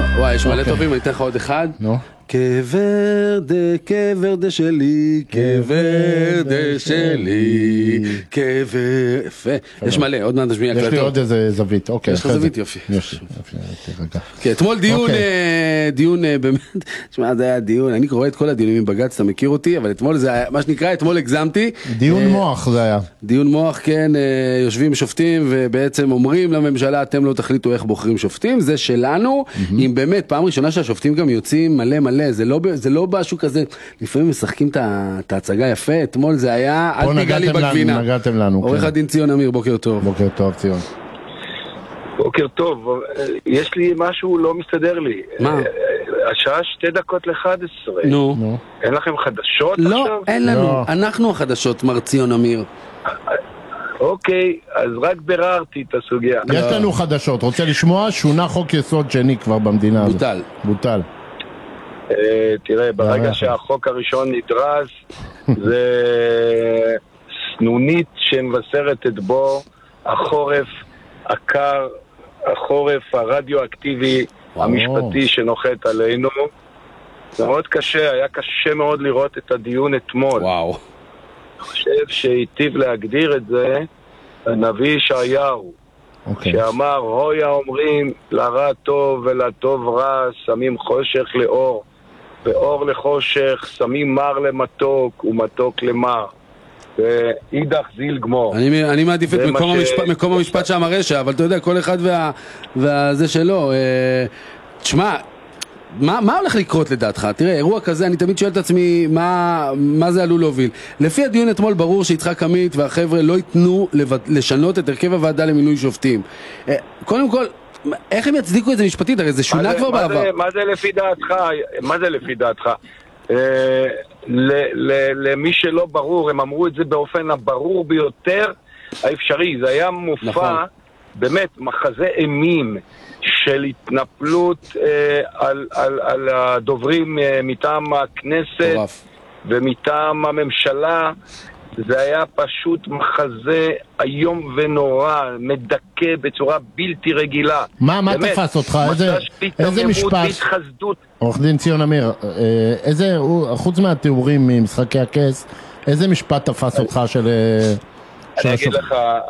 וואי, יש מלא טובים, אני אתן לך עוד אחד. נו. כברדה שלי, כברדה שלי, יפה. יש מלא, עוד מעט נשמיע הקלטות. יש לי עוד איזה זווית, אוקיי. יש לך זווית, יופי. יופי, כן, אתמול דיון באמת, תשמע, זה היה דיון, אני קורא את כל הדיונים עם בג"ץ, אתה מכיר אותי, אבל אתמול זה היה, מה שנקרא, אתמול הגזמתי. דיון מוח זה היה. דיון מוח, כן, יושבים שופטים ובעצם אומרים לממשלה, אתם לא תחליטו איך בוחרים שופטים, זה שלנו, אם באמת, פעם ראשונה שהשופטים גם יוצאים מלא מלא, זה לא משהו כזה, לפעמים משחקים את ההצגה יפה, אתמול זה היה, אל תיגע לי בגבינה. נגעתם לנו. עורך הדין ציון אמיר, בוקר טוב. בוקר טוב, ציון. בוקר טוב, יש לי משהו לא מסתדר לי. מה? השעה 2:11. נו. אין לכם חדשות עכשיו? לא, אין לנו, אנחנו החדשות, מר ציון אמיר. אוקיי, אז רק ביררתי את הסוגיה. יש לנו חדשות, רוצה לשמוע? שונה חוק יסוד שני כבר במדינה הזאת. בוטל. תראה, ברגע שהחוק הראשון נדרס, זה סנונית שמבשרת את בו החורף הקר, החורף הרדיואקטיבי המשפטי שנוחת עלינו. זה מאוד קשה, היה קשה מאוד לראות את הדיון אתמול. וואו. אני חושב שהיטיב להגדיר את זה הנביא ישעיהו, שאמר, הויה אומרים לרע טוב ולטוב רע, שמים חושך לאור, ואור לחושך, שמים מר למתוק ומתוק למר, ואידך זיל גמור. אני מעדיף את מקום המשפט שם הרשע, אבל אתה יודע, כל אחד והזה שלו. תשמע, מה הולך לקרות לדעתך? תראה, אירוע כזה, אני תמיד שואל את עצמי מה זה עלול להוביל. לפי הדיון אתמול ברור שיצחק עמית והחבר'ה לא ייתנו לשנות את הרכב הוועדה למינוי שופטים. קודם כל, איך הם יצדיקו את זה משפטית? הרי זה שונה כבר בעבר. מה זה לפי דעתך? למי שלא ברור, הם אמרו את זה באופן הברור ביותר האפשרי. זה היה מופע, באמת, מחזה אימים של התנפלות על הדוברים מטעם הכנסת ומטעם הממשלה. זה היה פשוט מחזה היום ונורא, מדכא בצורה בלתי רגילה. מה תפס אותך? איזה משפט? עורך דין ציון אמיר, חוץ מהתיאורים ממשחקי הכס, איזה משפט תפס אותך של... אני אגיד לך,